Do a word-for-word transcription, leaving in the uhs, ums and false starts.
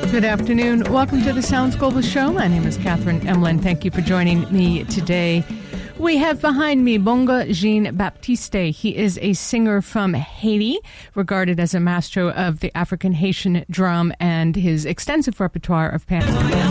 Good afternoon. Welcome to the Sounds Global Show. My name is Catherine Emlin. Thank you for joining me today. We have behind me Bonga Jean Baptiste. He is a singer from Haiti, regarded as a maestro of the African Haitian drum, and his extensive repertoire of pan